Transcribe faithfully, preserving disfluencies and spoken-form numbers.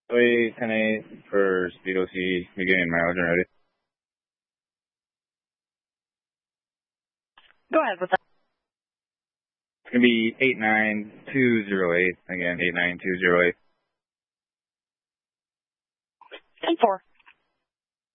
Wait, ten eight for Speed O C, beginning mileage and ready. Go ahead with that. It's going to be eight nine two zero eight, again, eight nine two zero eight. ten four.